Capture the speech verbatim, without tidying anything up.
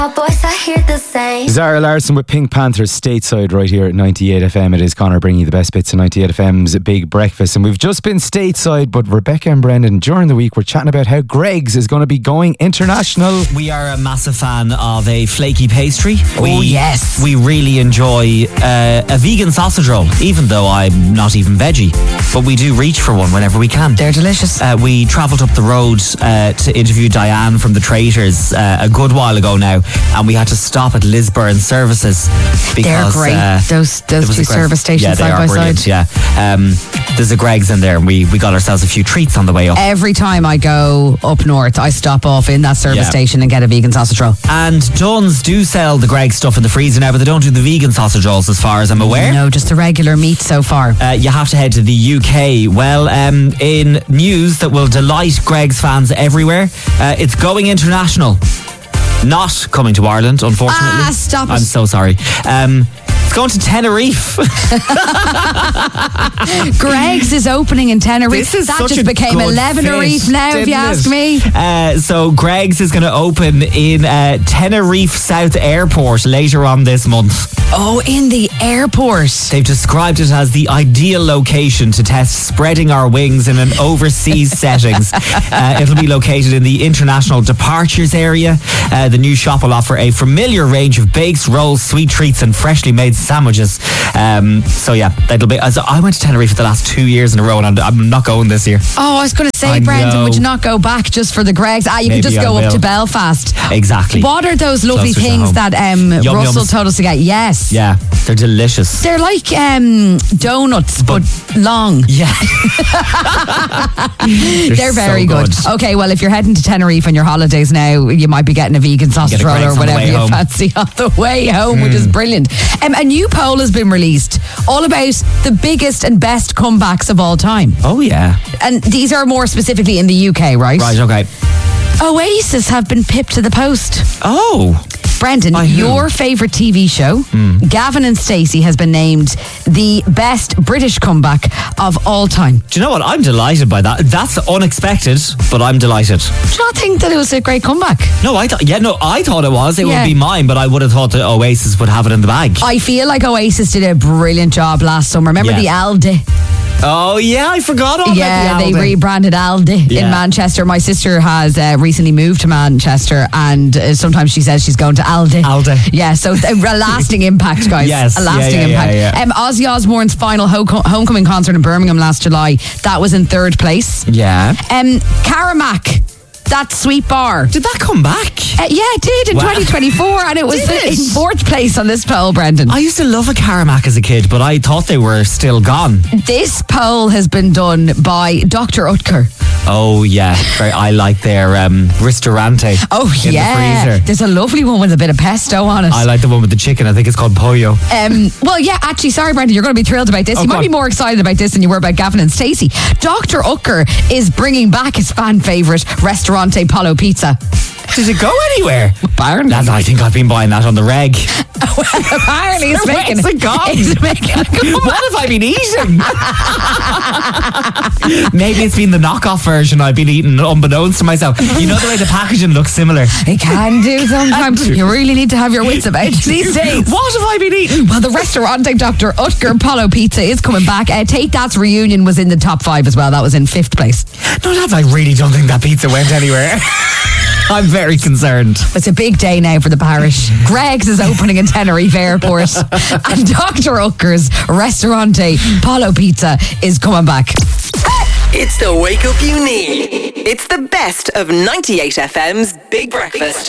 Boys, I hear the same. Zara Larson with Pink Panthers stateside right here at ninety-eight F M. It is Connor bringing you the best bits of ninety-eight F M's Big Breakfast. And we've just been stateside, but Rebecca and Brendan, during the week, we're chatting about how Greggs is going to be going international. We are a massive fan of a flaky pastry. Oh, we, yes. We really enjoy uh, a vegan sausage roll, even though I'm not even veggie. But we do reach for one whenever we can. They're delicious. Uh, we travelled up the road uh, to interview Diane from the Traitors uh, a good while ago now, and we had to stop at Lisburn Services because They're great. Uh, those those two Greggs. service stations yeah, they side are by brilliant, side. Yeah, um, there's a Greggs in there, and we, we got ourselves a few treats on the way up. Every time I go up north, I stop off in that service Yeah. station and get a vegan sausage roll. And Dunn's do sell the Greggs stuff in the freezer now, but they don't do the vegan sausage rolls as far as I'm aware. No, just the regular meat so far. Uh, you have to head to the U K. Well, um, in news that will delight Greggs fans everywhere, uh, it's going international. Not coming to Ireland, unfortunately. Ah, stop it. I'm so sorry. Um, it's going to Tenerife. Greggs is opening in Tenerife. This is that such just a became good Eleven-Reef fit, now, if you didn't ask it? me. Uh, so Greggs is going to open in uh, Tenerife South Airport later on this month. Oh, in the airport. They've described it as the ideal location to test spreading our wings in an overseas settings. Uh, it'll be located in the international departures area. Uh, the new shop will offer a familiar range of bakes, rolls, sweet treats, and freshly made sandwiches. Um, so yeah, that'll be. As I went to Tenerife for the last two years in a row, and I'm, I'm not going this year. Oh, I was going to say, I Brendan, know. would you not go back just for the Greggs? Ah, you Maybe could just I go up will. to Belfast. Exactly. What are those lovely Closer to things home. that um, Yum Russell yums. told us to get? Yes. Yeah, they're delicious. They're like um, donuts, but, long. Yeah. They're very so good. good. Okay, well, if you're heading to Tenerife on your holidays now, you might be getting a vegan sausage Get a roll Greggs or on the whatever way you home. fancy on the way home, which is brilliant. Um, a new poll has been released all about the biggest and best comebacks of all time. Oh yeah. And these are more specifically in the U K, right? Right. Okay. Oasis have been pipped to the post. Oh. Brendan, By who? your favourite T V show, Gavin and Stacey, has been named the best British comeback of all time. Do you know what? I'm delighted by that. That's unexpected, but I'm delighted. Do you not think that it was a great comeback? No, I thought. Yeah, no, I thought it was. It Yeah. would be mine, but I would have thought that Oasis would have it in the bag. I feel like Oasis did a brilliant job last summer. Remember Yeah. the Aldi? Oh yeah, I forgot all Yeah, about the they album. rebranded Aldi Yeah. in Manchester. My sister has uh, recently moved to Manchester, and uh, sometimes she says she's going to Aldi. Aldi. Yeah, so a lasting impact, guys. Yes, a yeah, lasting yeah, impact. yeah, yeah. Um, Ozzy Osbourne's final ho- homecoming concert in Birmingham last July, that was in third place. Yeah. Um, Caramac, that sweet bar. Did that come back? Uh, yeah, it did in Wow. twenty twenty-four, and it was Did it? in fourth place on this poll, Brendan. I used to love a Caramac as a kid, but I thought they were still gone. This poll has been done by Doctor Utker. Oh yeah, very, I like their um, ristorante. Oh, in yeah. the freezer. There's a lovely one with a bit of pesto on it. I like the one with the chicken. I think it's called pollo. Um, well, yeah, actually, sorry, Brendan, you're going to be thrilled about this. Oh, you go might on. be more excited about this than you were about Gavin and Stacey. Doctor Ucker is bringing back his fan favourite Restaurante Polo Pizza. Did it go anywhere? Apparently. That's, I think I've been buying that on the reg. Apparently, it's making Where's it gone? It's making a comeback. What have I been eating? Maybe it's been the knockoff version I've been eating unbeknownst to myself. You know the way the packaging looks similar. It can do sometimes. You really need to have your wits about you these days. What have I been eating? Well, the Restaurante Doctor Utker Polo Pizza is coming back. Uh, Take That's reunion was in the top five as well. That was in fifth place. No, lads, I really don't think that pizza went anywhere. I'm very concerned. It's a big day now for the parish. Greggs is opening in Tenerife Airport, and Doctor Ucker's Restaurante Polo Pizza is coming back. It's the wake up you need. It's the best of ninety-eight F M's Big Breakfast.